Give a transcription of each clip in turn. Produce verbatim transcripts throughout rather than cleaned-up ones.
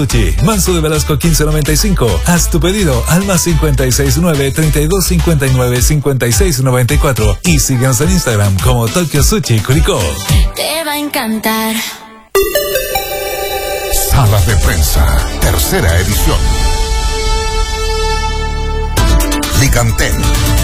Manso de Velasco quince noventa y cinco. Haz tu pedido al más cincuenta y seis nueve, treinta y dos cincuenta y nueve, cincuenta y seis noventa y cuatro y síguenos en Instagram como Tokyo Sushi Curicó. Te va a encantar. Sala de Prensa, tercera edición. Licantel.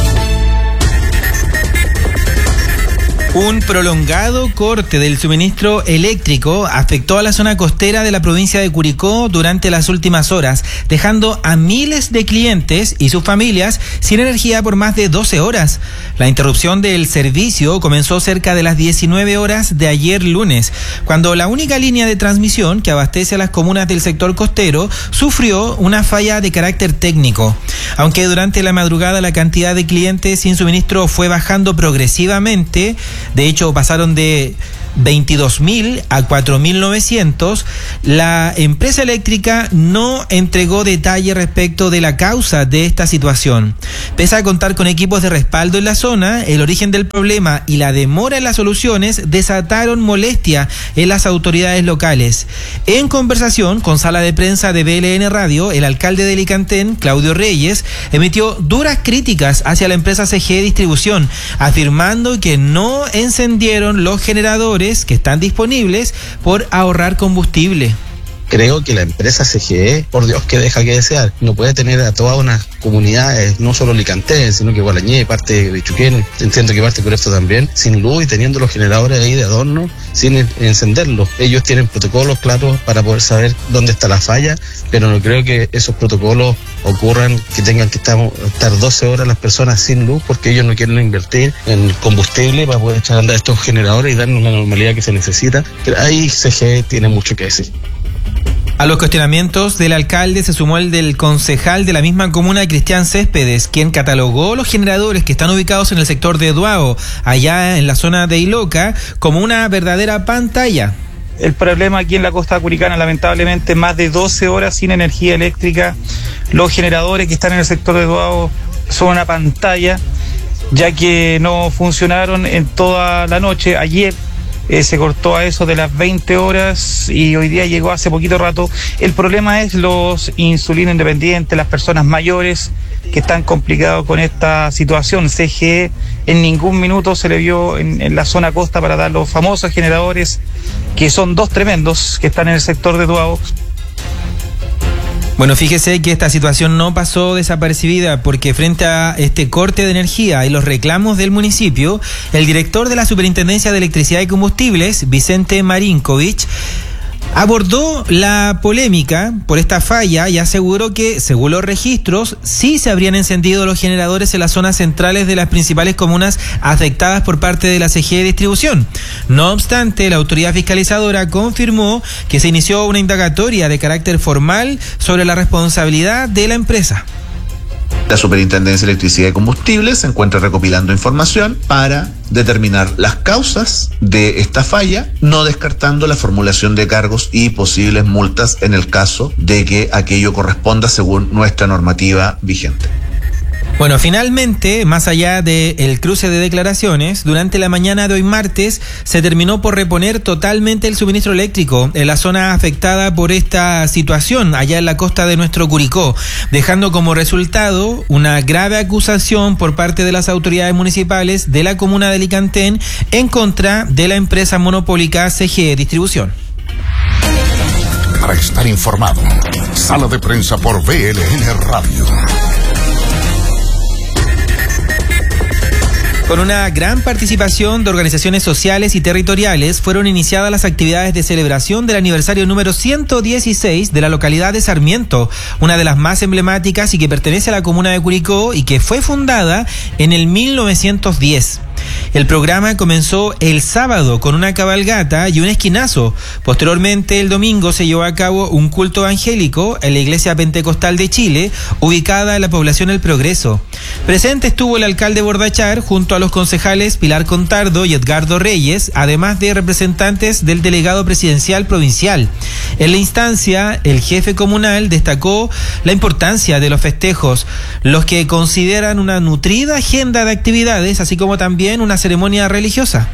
Un prolongado corte del suministro eléctrico afectó a la zona costera de la provincia de Curicó durante las últimas horas, dejando a miles de clientes y sus familias sin energía por más de doce horas. La interrupción del servicio comenzó cerca de las diecinueve horas de ayer lunes, cuando la única línea de transmisión que abastece a las comunas del sector costero sufrió una falla de carácter técnico. Aunque durante la madrugada la cantidad de clientes sin suministro fue bajando progresivamente, de hecho pasaron de veintidós mil a cuatro mil novecientos, la empresa eléctrica no entregó detalle respecto de la causa de esta situación. Pese a contar con equipos de respaldo en la zona, el origen del problema y la demora en las soluciones desataron molestia en las autoridades locales. En conversación con Sala de Prensa de B L N Radio, el alcalde de Licantén, Claudio Reyes, emitió duras críticas hacia la empresa C G E Distribución, afirmando que no encendieron los generadores que están disponibles por ahorrar combustible. Creo que la empresa C G E, por Dios que deja que desear, no puede tener a todas unas comunidades, no solo Licantén, sino que Gualañé, parte de Chuquén, entiendo que parte de Curepto también, sin luz y teniendo los generadores ahí de adorno, sin encenderlos. Ellos tienen protocolos claros para poder saber dónde está la falla, pero no creo que esos protocolos ocurran, que tengan que estar, estar doce horas las personas sin luz, porque ellos no quieren invertir en combustible para poder echar a andar estos generadores y darnos la normalidad que se necesita. Pero ahí C G E tiene mucho que decir. A los cuestionamientos del alcalde se sumó el del concejal de la misma comuna, Cristian Céspedes, quien catalogó los generadores que están ubicados en el sector de Duao, allá en la zona de Iloca, como una verdadera pantalla. El problema aquí en la costa curicana, lamentablemente, más de doce horas sin energía eléctrica. Los generadores que están en el sector de Duao son una pantalla, ya que no funcionaron en toda la noche. Ayer Eh, se cortó a eso de las veinte horas y hoy día llegó hace poquito rato. El problema es los insulino independientes, las personas mayores que están complicados con esta situación. C G E en ningún minuto se le vio en, en la zona costa para dar los famosos generadores, que son dos tremendos que están en el sector de Duao. Bueno, fíjese que esta situación no pasó desapercibida, porque frente a este corte de energía y los reclamos del municipio, el director de la Superintendencia de Electricidad y Combustibles, Vicente Marinkovic, abordó la polémica por esta falla y aseguró que, según los registros, sí se habrían encendido los generadores en las zonas centrales de las principales comunas afectadas por parte de la C G E Distribución. No obstante, la autoridad fiscalizadora confirmó que se inició una indagatoria de carácter formal sobre la responsabilidad de la empresa. La Superintendencia de Electricidad y Combustibles se encuentra recopilando información para determinar las causas de esta falla, no descartando la formulación de cargos y posibles multas en el caso de que aquello corresponda según nuestra normativa vigente. Bueno, finalmente, más allá del cruce de declaraciones, durante la mañana de hoy martes se terminó por reponer totalmente el suministro eléctrico en la zona afectada por esta situación, allá en la costa de nuestro Curicó, dejando como resultado una grave acusación por parte de las autoridades municipales de la comuna de Licantén en contra de la empresa monopólica C G E Distribución. Para estar informado, Sala de Prensa por B L N Radio. Con una gran participación de organizaciones sociales y territoriales, fueron iniciadas las actividades de celebración del aniversario número ciento dieciséis de la localidad de Sarmiento, una de las más emblemáticas y que pertenece a la comuna de Curicó y que fue fundada en el mil novecientos diez. El programa comenzó el sábado con una cabalgata y un esquinazo. Posteriormente, el domingo se llevó a cabo un culto evangélico en la Iglesia Pentecostal de Chile, ubicada en la población El Progreso. Presente estuvo el alcalde Bordachar junto a los concejales Pilar Contardo y Edgardo Reyes, además de representantes del delegado presidencial provincial. En la instancia, el jefe comunal destacó la importancia de los festejos, los que consideran una nutrida agenda de actividades, así como también una ceremonia religiosa.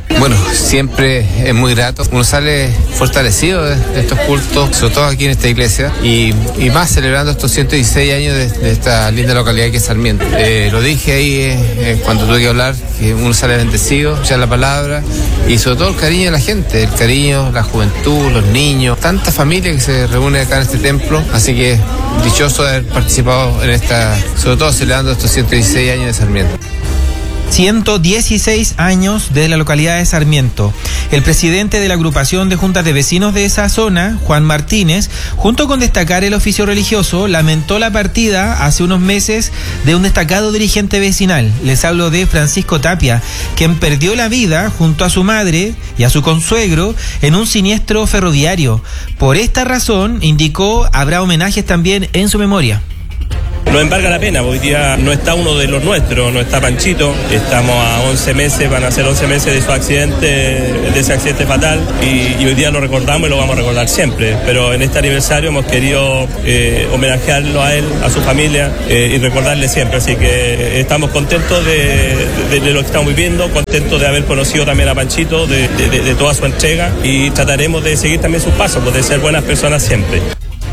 Bueno, siempre es muy grato. Uno sale fortalecido de estos cultos, sobre todo aquí en esta iglesia, y, y más celebrando estos ciento dieciséis años de, de esta linda localidad que es Sarmiento. Eh, lo dije ahí eh, cuando tuve que hablar, que uno sale bendecido, escuchar la palabra, y sobre todo el cariño de la gente, el cariño, la juventud, los niños, tanta familia que se reúne acá en este templo, así que dichoso de haber participado en esta, sobre todo celebrando estos ciento dieciséis años de Sarmiento. ciento dieciséis años de la localidad de Sarmiento. El presidente de la agrupación de juntas de vecinos de esa zona, Juan Martínez, junto con destacar el oficio religioso, lamentó la partida hace unos meses de un destacado dirigente vecinal. Les hablo de Francisco Tapia, quien perdió la vida junto a su madre y a su consuegro en un siniestro ferroviario. Por esta razón, indicó, habrá homenajes también en su memoria. Nos embarga la pena, hoy día no está uno de los nuestros, no está Panchito, estamos a once meses, van a ser once meses de su accidente, de ese accidente fatal, y, y hoy día lo recordamos y lo vamos a recordar siempre, pero en este aniversario hemos querido eh, homenajearlo a él, a su familia, eh, y recordarle siempre, así que estamos contentos de, de, de lo que estamos viviendo, contentos de haber conocido también a Panchito, de, de, de, de toda su entrega, y trataremos de seguir también sus pasos, pues de ser buenas personas siempre.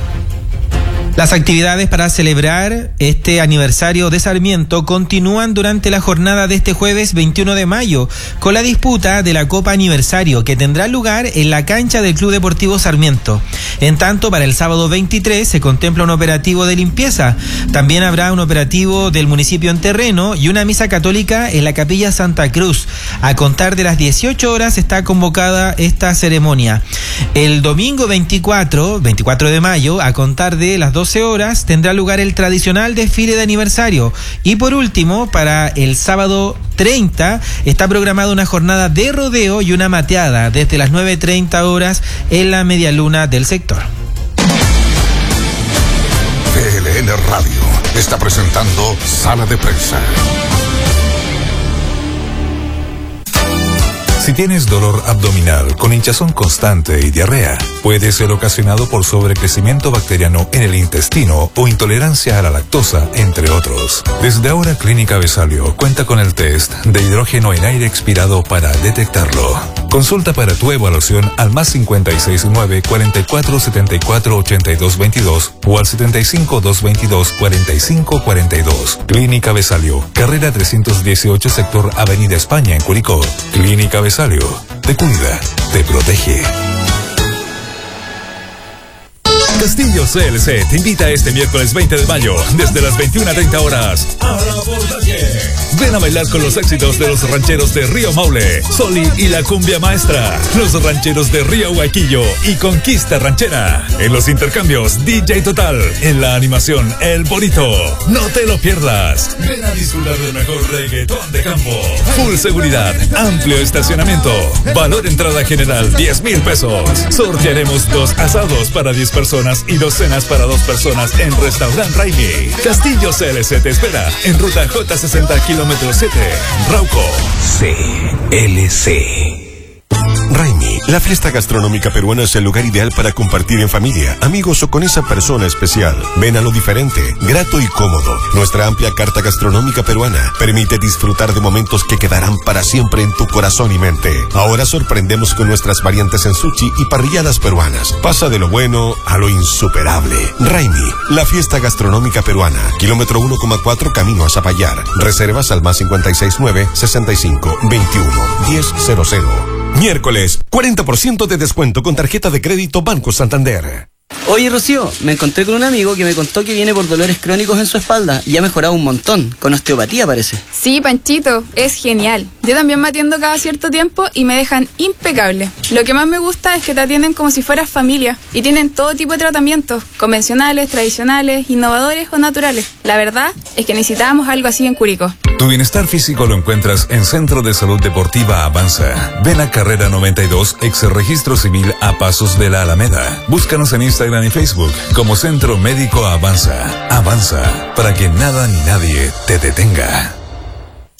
Las actividades para celebrar este aniversario de Sarmiento continúan durante la jornada de este jueves veintiuno de mayo, con la disputa de la Copa Aniversario, que tendrá lugar en la cancha del Club Deportivo Sarmiento. En tanto, para el sábado veintitrés se contempla un operativo de limpieza. También habrá un operativo del municipio en terreno y una misa católica en la Capilla Santa Cruz. A contar de las dieciocho horas está convocada esta ceremonia. El domingo veinticuatro de mayo, a contar de las doce horas, tendrá lugar el tradicional desfile de aniversario. Y por último, para el sábado treinta está programada una jornada de rodeo y una mateada desde las nueve treinta horas en la medialuna del sector. V L N Radio está presentando Sala de Prensa. Si tienes dolor abdominal con hinchazón constante y diarrea, puede ser ocasionado por sobrecrecimiento bacteriano en el intestino o intolerancia a la lactosa, entre otros. Desde ahora, Clínica Besalio cuenta con el test de hidrógeno en aire expirado para detectarlo. Consulta para tu evaluación al más cincuenta y seis nueve, cuarenta y cuatro, setenta y cuatro, ochenta y dos veintidós o al setenta y cinco, doscientos veintidós, cuarenta y cinco cuarenta y dos. Clínica Besalio, carrera trescientos dieciocho, sector Avenida España en Curicó. Clínica Besalio, te cuida, te protege. Castillo C L C te invita este miércoles veinte de mayo, desde las veintiuna treinta horas, a la Abordaje. Ven a bailar con los éxitos de los rancheros de Río Maule, Soli y la Cumbia Maestra, los rancheros de Río Huaquillo y Conquista Ranchera. En los intercambios, D J Total. En la animación, El Bonito. No te lo pierdas. Ven a disfrutar del mejor reggaetón de campo. Full seguridad, amplio estacionamiento. Valor entrada general, diez mil pesos. Sortearemos dos asados para diez personas y dos cenas para dos personas en Restaurant Raimi. Castillo C L C te espera en ruta J sesenta, kilómetro siete, Rauco. C L C. Raimi, la fiesta gastronómica peruana es el lugar ideal para compartir en familia, amigos o con esa persona especial. Ven a lo diferente, grato y cómodo. Nuestra amplia carta gastronómica peruana permite disfrutar de momentos que quedarán para siempre en tu corazón y mente. Ahora sorprendemos con nuestras variantes en sushi y parrilladas peruanas. Pasa de lo bueno a lo insuperable. Raimi, la fiesta gastronómica peruana. Kilómetro uno coma cuatro, camino a Zapallar. Reservas al más cincuenta y seis nueve, sesenta y cinco, veintiuno, diez cero cero. Miércoles, cuarenta por ciento de descuento con tarjeta de crédito Banco Santander. Oye, Rocío, me encontré con un amigo que me contó que viene por dolores crónicos en su espalda y ha mejorado un montón, con osteopatía parece. Sí, Panchito, es genial. Yo también me atiendo cada cierto tiempo y me dejan impecable. Lo que más me gusta es que te atienden como si fueras familia y tienen todo tipo de tratamientos, convencionales, tradicionales, innovadores o naturales. La verdad es que necesitábamos algo así en Curicó. Tu bienestar físico lo encuentras en Centro de Salud Deportiva Avanza. Ven a Carrera noventa y dos, ex Registro Civil a pasos de la Alameda. Búscanos en Instagram y Facebook como Centro Médico Avanza. Avanza, para que nada ni nadie te detenga.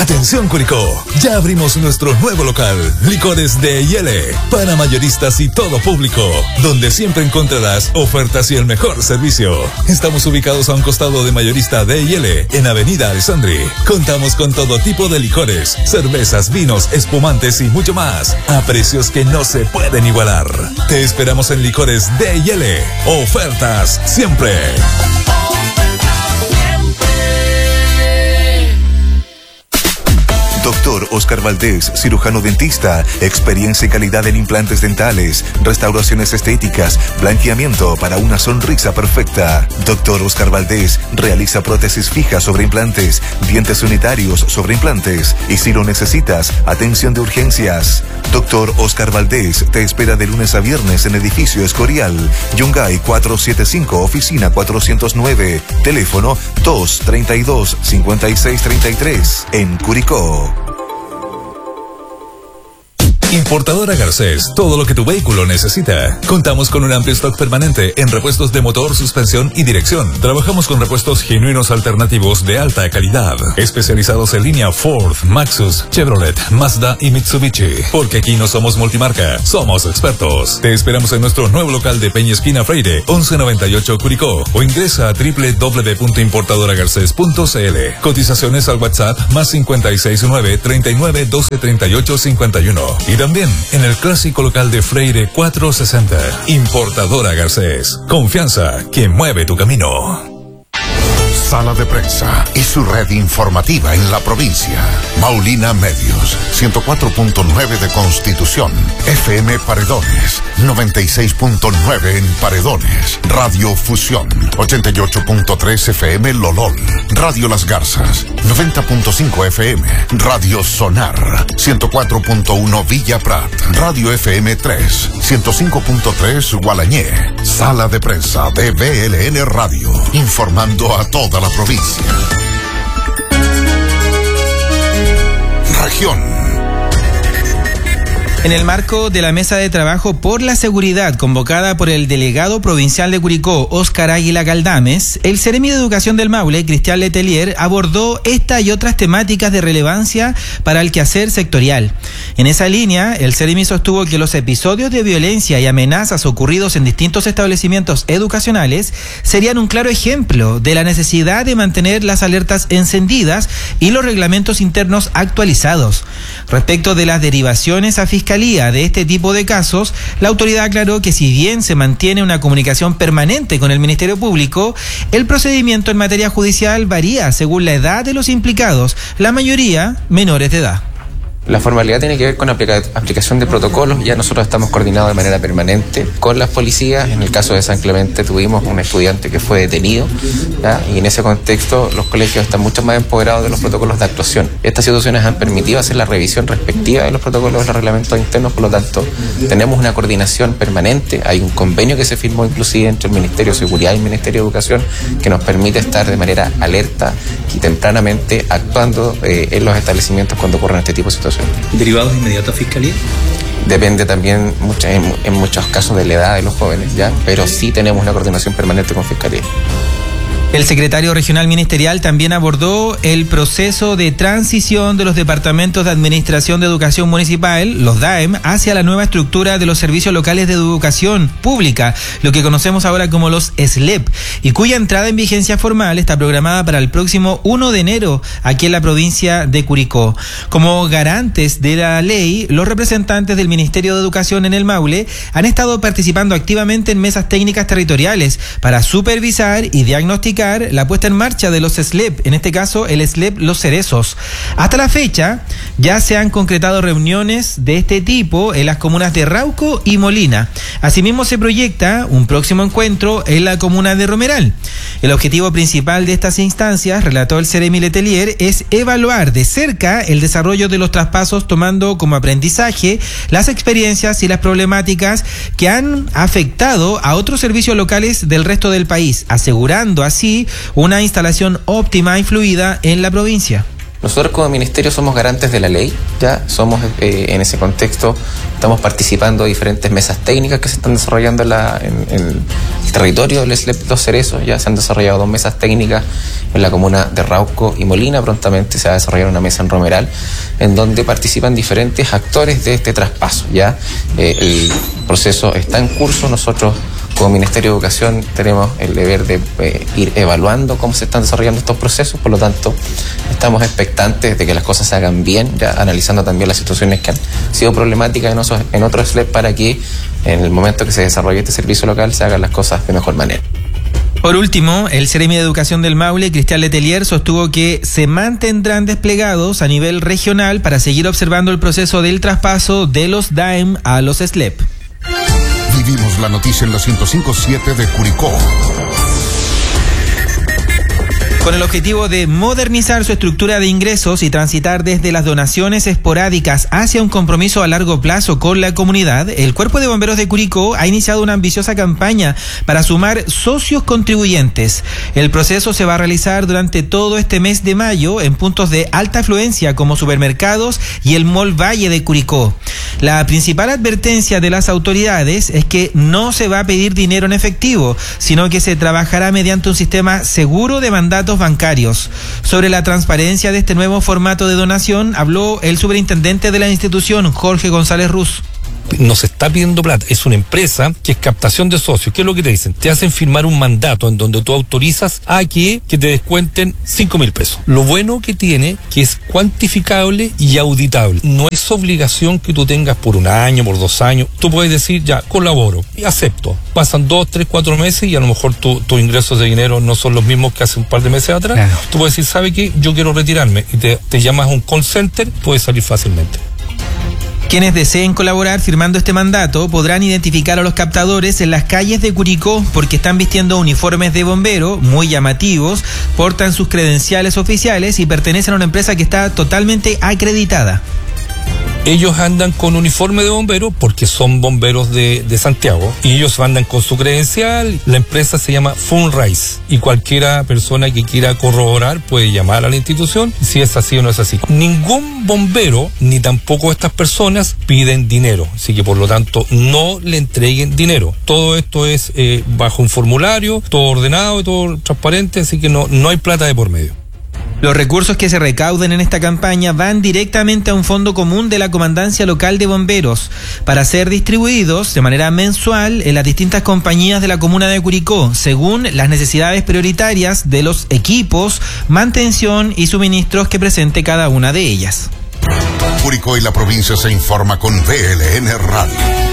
Atención Curicó, ya abrimos nuestro nuevo local, Licores D y L, para mayoristas y todo público, donde siempre encontrarás ofertas y el mejor servicio. Estamos ubicados a un costado de Mayorista D y L, en Avenida Alessandri. Contamos con todo tipo de licores, cervezas, vinos, espumantes y mucho más, a precios que no se pueden igualar. Te esperamos en Licores D y L, ofertas siempre. Doctor Oscar Valdés, cirujano dentista, experiencia y calidad en implantes dentales, restauraciones estéticas, blanqueamiento para una sonrisa perfecta. Doctor Oscar Valdés realiza prótesis fijas sobre implantes, dientes unitarios sobre implantes y si lo necesitas, atención de urgencias. Doctor Oscar Valdés te espera de lunes a viernes en edificio Escorial, Yungay cuatrocientos setenta y cinco, oficina cuatrocientos nueve, teléfono dos treinta y dos, cincuenta y seis treinta y tres, en Curicó. Importadora Garcés, todo lo que tu vehículo necesita. Contamos con un amplio stock permanente en repuestos de motor, suspensión y dirección. Trabajamos con repuestos genuinos alternativos de alta calidad, especializados en línea Ford, Maxus, Chevrolet, Mazda y Mitsubishi. Porque aquí no somos multimarca, somos expertos. Te esperamos en nuestro nuevo local de Peña Esquina Freire, once noventa y ocho Curicó, o ingresa a doble u doble u doble u punto importadora garcés punto c l. Cotizaciones al WhatsApp más cincuenta y seis nueve, treinta y nueve, doce, treinta y ocho, cincuenta y uno. Y también en el clásico local de Freire cuatrocientos sesenta. Importadora Garcés. Confianza que mueve tu camino. Sala de Prensa y su red informativa en la provincia. Maulina Medios, ciento cuatro punto nueve de Constitución. F M Paredones, noventa y seis punto nueve en Paredones. Radio Fusión, ochenta y ocho punto tres F M Lolol. Radio Las Garzas, noventa punto cinco F M. Radio Sonar, ciento cuatro punto uno Villa Prat. Radio F M tres, ciento cinco punto tres Gualañé. Sala de Prensa de B L N Radio, informando a toda la provincia. Región. En el marco de la mesa de trabajo por la seguridad convocada por el delegado provincial de Curicó, Óscar Águila Galdames, el Seremi de Educación del Maule, Cristian Letelier, abordó esta y otras temáticas de relevancia para el quehacer sectorial. En esa línea, el Seremi sostuvo que los episodios de violencia y amenazas ocurridos en distintos establecimientos educacionales serían un claro ejemplo de la necesidad de mantener las alertas encendidas y los reglamentos internos actualizados. Respecto de las derivaciones a fiscalía de este tipo de casos, la autoridad aclaró que si bien se mantiene una comunicación permanente con el Ministerio Público, el procedimiento en materia judicial varía según la edad de los implicados, la mayoría menores de edad. La formalidad tiene que ver con aplica- aplicación de protocolos. Ya nosotros estamos coordinados de manera permanente con las policías. En el caso de San Clemente tuvimos un estudiante que fue detenido, ¿ya? Y en ese contexto los colegios están mucho más empoderados de los protocolos de actuación. Estas situaciones han permitido hacer la revisión respectiva de los protocolos de los reglamentos internos, por lo tanto tenemos una coordinación permanente. Hay un convenio que se firmó inclusive entre el Ministerio de Seguridad y el Ministerio de Educación que nos permite estar de manera alerta y tempranamente actuando eh, en los establecimientos cuando ocurren este tipo de situaciones. ¿Derivados inmediatos a fiscalía? Depende también mucha, en, en muchos casos de la edad de los jóvenes, ¿ya? Pero sí tenemos una coordinación permanente con fiscalía. El secretario regional ministerial también abordó el proceso de transición de los departamentos de administración de educación municipal, los D A E M, hacia la nueva estructura de los servicios locales de educación pública, lo que conocemos ahora como los S L E P, y cuya entrada en vigencia formal está programada para el próximo primero de enero aquí en la provincia de Curicó. Como garantes de la ley, los representantes del Ministerio de Educación en el Maule han estado participando activamente en mesas técnicas territoriales para supervisar y diagnosticar la puesta en marcha de los S L E P, en este caso el S L E P Los Cerezos. Hasta la fecha ya se han concretado reuniones de este tipo en las comunas de Rauco y Molina. Asimismo se proyecta un próximo encuentro en la comuna de Romeral. El objetivo principal de estas instancias, relató el Seremi Letelier, es evaluar de cerca el desarrollo de los traspasos, tomando como aprendizaje las experiencias y las problemáticas que han afectado a otros servicios locales del resto del país, asegurando así una instalación óptima y fluida en la provincia. Nosotros como ministerio somos garantes de la ley, ya somos eh, en ese contexto, estamos participando de diferentes mesas técnicas que se están desarrollando en, la, en, en el territorio del S L E P Los Cerezos. Ya se han desarrollado dos mesas técnicas en la comuna de Rauco y Molina. Prontamente se va a desarrollar una mesa en Romeral, en donde participan diferentes actores de este traspaso. Ya eh, el proceso está en curso. Nosotros como Ministerio de Educación tenemos el deber de eh, ir evaluando cómo se están desarrollando estos procesos, por lo tanto estamos expectantes de que las cosas se hagan bien, ya analizando también las situaciones que han sido problemáticas en, osos, en otros S L E P para que en el momento que se desarrolle este servicio local se hagan las cosas de mejor manera. Por último, el Seremi de Educación del Maule, Cristian Letelier, sostuvo que se mantendrán desplegados a nivel regional para seguir observando el proceso del traspaso de los D A E M a los S L E P. Vivimos la noticia en la ciento cinco punto siete de Curicó. Con el objetivo de modernizar su estructura de ingresos y transitar desde las donaciones esporádicas hacia un compromiso a largo plazo con la comunidad, el Cuerpo de Bomberos de Curicó ha iniciado una ambiciosa campaña para sumar socios contribuyentes. El proceso se va a realizar durante todo este mes de mayo en puntos de alta afluencia como supermercados y el Mall Valle de Curicó. La principal advertencia de las autoridades es que no se va a pedir dinero en efectivo, sino que se trabajará mediante un sistema seguro de mandatos bancarios. Sobre la transparencia de este nuevo formato de donación habló el superintendente de la institución, Jorge González Ruz. No se está pidiendo plata, es una empresa que es captación de socios. ¿Qué es lo que te dicen? Te hacen firmar un mandato en donde tú autorizas a que, que te descuenten cinco mil pesos. Lo bueno que tiene que es cuantificable y auditable. No es obligación que tú tengas por un año, por dos años. Tú puedes decir, ya, colaboro y acepto. Pasan dos, tres, cuatro meses y a lo mejor tu, tus ingresos de dinero no son los mismos que hace un par de meses atrás. Claro. Tú puedes decir, ¿sabe qué? Yo quiero retirarme. Y te, te llamas a un call center, puedes salir fácilmente. Quienes deseen colaborar firmando este mandato podrán identificar a los captadores en las calles de Curicó porque están vistiendo uniformes de bombero muy llamativos, portan sus credenciales oficiales y pertenecen a una empresa que está totalmente acreditada. Ellos andan con uniforme de bombero porque son bomberos de, de Santiago y ellos andan con su credencial. La empresa se llama Funrise y cualquiera persona que quiera corroborar puede llamar a la institución si es así o no es así. Ningún bombero ni tampoco estas personas piden dinero, así que por lo tanto no le entreguen dinero. Todo esto es eh, bajo un formulario, todo ordenado y todo transparente, así que no, no hay plata de por medio. Los recursos que se recauden en esta campaña van directamente a un fondo común de la Comandancia Local de Bomberos para ser distribuidos de manera mensual en las distintas compañías de la comuna de Curicó, según las necesidades prioritarias de los equipos, mantención y suministros que presente cada una de ellas. Curicó y la provincia se informa con V L N Radio.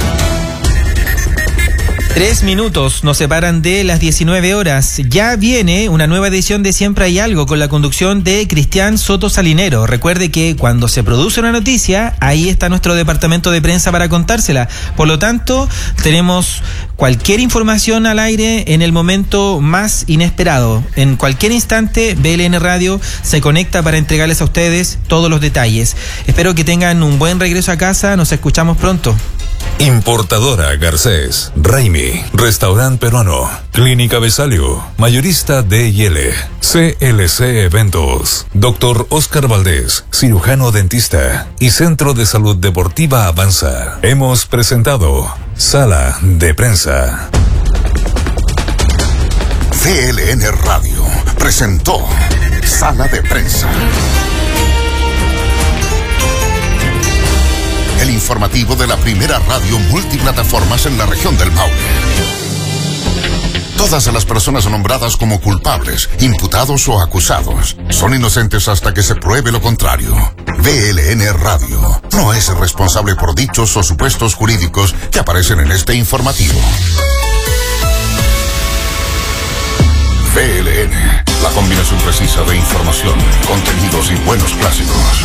Tres minutos nos separan de las diecinueve horas. Ya viene una nueva edición de Siempre Hay Algo con la conducción de Cristian Soto Salinero. Recuerde que cuando se produce una noticia, ahí está nuestro departamento de prensa para contársela. Por lo tanto, tenemos cualquier información al aire en el momento más inesperado. En cualquier instante, V L N Radio se conecta para entregarles a ustedes todos los detalles. Espero que tengan un buen regreso a casa. Nos escuchamos pronto. Importadora Garcés, Raimi, Restaurante Peruano, Clínica Besalio, Mayorista D y L, C L C Eventos, Doctor Oscar Valdés, Cirujano Dentista y Centro de Salud Deportiva Avanza. Hemos presentado Sala de Prensa. V L N Radio presentó Sala de Prensa. El informativo de la primera radio multiplataformas en la región del Maule. Todas las personas nombradas como culpables, imputados o acusados son inocentes hasta que se pruebe lo contrario. V L N Radio no es responsable por dichos o supuestos jurídicos que aparecen en este informativo. V L N, la combinación precisa de información, contenidos y buenos clásicos.